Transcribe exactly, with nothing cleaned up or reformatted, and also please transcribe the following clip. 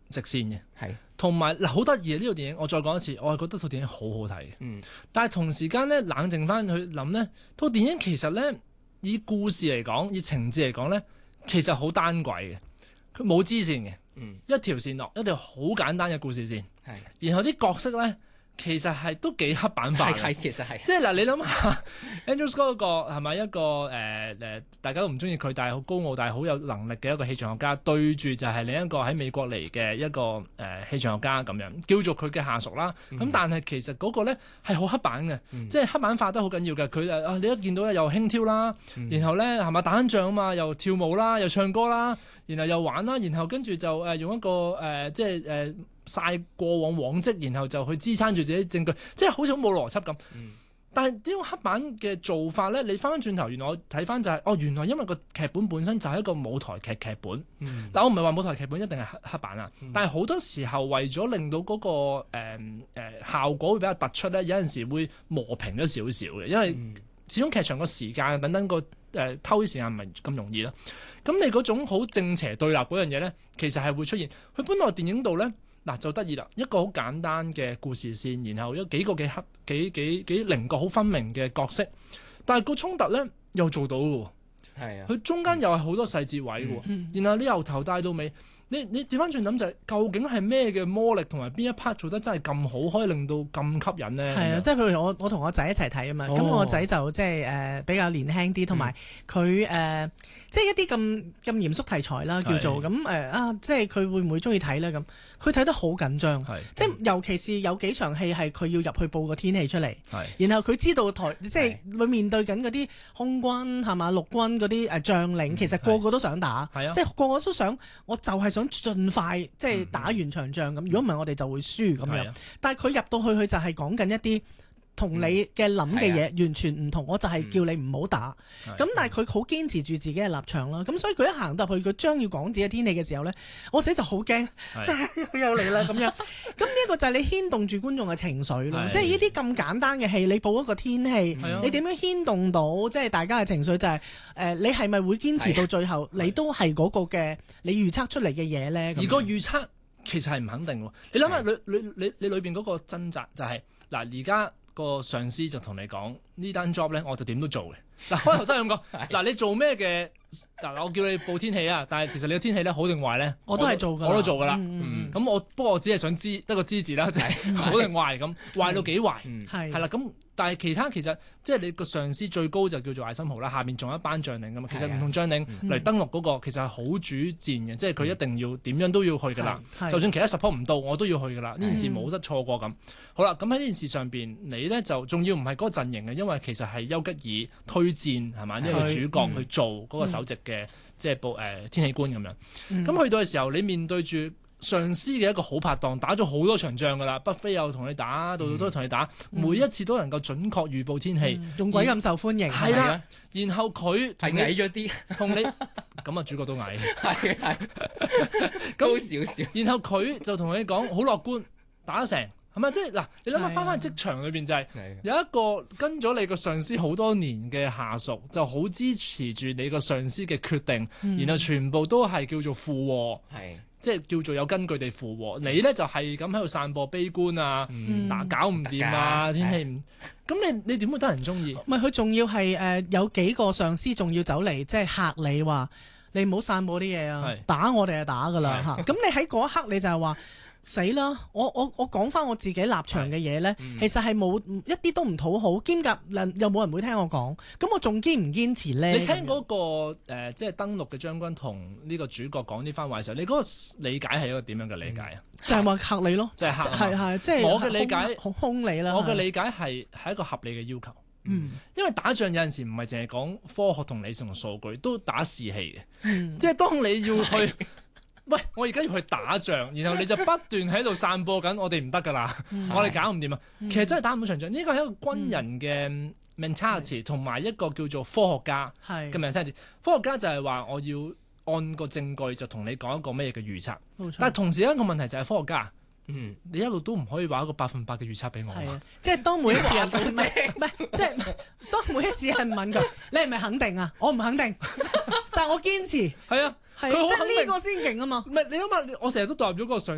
直線嘅， 係同埋嗱好得意啊！呢套電影我再講一次，我係覺得套電影好好睇嘅。 嗯， 但係同時間咧冷靜翻去諗咧，套電影其實咧以故事嚟講，以情節嚟講咧，其實好單軌嘅，佢冇支線嘅， 嗯， 一條線落一條好簡單嘅故事線， 係， 然後啲角色咧其實係都幾刻板化嘅， 係其實係， 即係嗱你諗下 Andrew Scott 嗰個係咪一個誒誒、呃、大家都唔中意佢，但係好高傲，但係好有能力嘅一個氣象學家，對住就係另一個喺美國嚟嘅一個誒、呃、氣象學家咁樣，叫做佢嘅下屬啦。咁、嗯、但係其實嗰個咧係好刻板嘅，嗯、即係刻板化得好緊要嘅。佢誒啊你一見到咧又輕佻啦，嗯、然後咧係咪打緊仗啊嘛，又跳舞啦，又唱歌啦，然後又玩啦，然後跟住就誒用一個誒、呃、即係誒。呃晒過往往績，然後就去支撐住自己證據，即係好似好冇邏輯咁。嗯、但係呢種黑板嘅做法咧，你翻翻轉頭，原來我睇翻就係、是，哦，原來因為個劇本本身就係一個舞台劇劇本。嗯、但我唔係話舞台劇本一定係黑黑板啊，嗯、但係好多時候為咗令到嗰、那個誒誒、呃呃、效果會比較突出咧，有陣時會磨平咗少少嘅，因為始終劇場個時間等等個誒、呃、偷啲時間唔係咁容易啦。咁你嗰種好正邪對立嗰樣嘢咧，其實係會出現。佢本來電影度咧。嗱就得意啦，一個好簡單嘅故事線，然後有幾個幾黑幾幾幾稜角好分明嘅角色，但係個衝突咧又做到嘅喎，係啊，佢中間又係好多細節位嘅喎，嗯、然後你由頭帶到尾，你你調翻轉諗就係、是、究竟係咩嘅魔力同埋邊一 part 做得真係咁好，可以令到咁吸引咧？係啊， 即係譬如我我同我仔一齊睇啊嘛，咁、哦、我仔就即係誒比較年輕啲，同埋佢誒即係一啲咁咁嚴肅題材啦，叫做咁誒的、呃、啊，即係佢會唔會中意睇咧咁？佢睇得好緊張，是即係尤其是有幾場戲係佢要入去報個天氣出嚟，是然後佢知道台即係會面對緊嗰啲空軍係嘛陸軍嗰啲誒將領，其實個個都想打，是即係個個都想，我就係想盡快即係打完場仗咁。如果唔係我哋就會輸咁樣。是但係佢入到去，佢就係講緊一啲同你嘅諗嘅嘢完全唔同，我就係叫你唔好打。咁、嗯、但係佢好堅持住自己嘅立場啦。咁所以佢一行到去，佢將要講自己天氣嘅時候咧，我仔就好驚，佢又嚟啦咁樣。咁呢一個就係你牽動住觀眾嘅情緒咯。即係呢啲咁簡單嘅戲，你報一個天氣，的你點樣牽動到即係大家嘅情緒？就係、是、誒、呃，你係咪會堅持到最後？的你都係嗰個嘅你預測出嚟嘅嘢咧？ 而個預測其實係唔肯定喎。你諗下，你你你你裏邊嗰個掙扎就係嗱，而家。個上司就同你講呢單 job 咧，我就點都做嘅。嗱，開頭都係咁講。嗱，你做咩嘅？嗱，我叫你報天氣啊，但係其實你個天氣咧好定壞咧， 我都係做㗎， 我都做㗎啦。咁、 嗯嗯、我不過我只係想知得個知字啦，就係、是、好定壞咁，壞到幾壞係係啦。咁但係其他其實即係你個上司最高就叫做艾森豪啦，下面仲有一班將領㗎嘛。其實唔同將領嚟登陸嗰個其實係好主戰嘅，即係佢一定要點樣都要去㗎啦。就算其他 support 唔到，我都要去㗎啦。呢件事冇得錯過咁。好啦，咁喺呢件事上邊，你咧就仲要唔係嗰個陣營嘅，因為其實係丘吉爾推薦係嘛呢個主角去做嗰個首席嘅。即係報誒天氣官咁樣，咁、嗯、去到嘅時候，你面對住上司嘅一個好拍檔，打咗好多場仗噶啦，北非又同你打，度度都同你打，嗯、每一次都能夠準確預報天氣， 仲鬼咁受歡迎。 係啦，啊、然後佢係矮咗啲，同你咁啊主角都矮， 係係高少少。 然後佢就同你講好樂觀，打得成。係咪即係嗱？你諗下翻返去職場裏邊就係、是、有一個跟咗你個上司好多年嘅下屬，就好支持住你個上司嘅決定，嗯、然後全部都係叫做附和，係的即係叫做有根據地附和。你咧就係咁喺度散播悲觀啊，嗯、打搞唔掂啊，天氣唔咁你你點會得人中意？ 唔係佢仲要係誒、呃、有幾個上司仲要走嚟即係嚇你話你唔好散播啲嘢啊，的打我哋就打㗎啦嚇。咁你喺嗰一刻你就係話。死啦！我我我講翻我自己立場嘅嘢咧，嗯、其實係冇一啲都唔討好，兼夾又冇人會聽我講，咁我仲堅唔堅持咧？ 你聽嗰、那個誒、呃，即係登陸嘅將軍同呢個主角講呢番話嘅時候，你嗰個理解係一個點樣嘅理解啊、嗯？就係話嚇你咯，就係嚇，係係即係我嘅理解，好兇你啦！我嘅理解係係一個合理嘅要求，嗯，因為打仗有陣時唔係淨係講科學同理性同數據，都打士氣嘅，嗯、即係當你要去。喂，我而家要去打仗，然後你就不斷喺度散播緊，我哋唔得噶啦，嗯、我哋搞唔掂啊！嗯、其實真係打唔到場仗，呢個係一個軍人嘅 mentality，同埋一個叫做科學家嘅 mentality。科學家就係話我要按個證據就同你講一個咩嘢嘅預測，錯但係同時一個問題就係科學家。嗯，你一路都唔可以話一個百分百嘅預測俾我。係啊， 即係當每一次人唔係唔係，即係當每一次人問佢，你係咪肯定啊？我唔肯定，但係我堅持。 係啊， 係啊，即係呢個先勁啊嘛。 唔係你諗下，我成日都代入咗嗰個上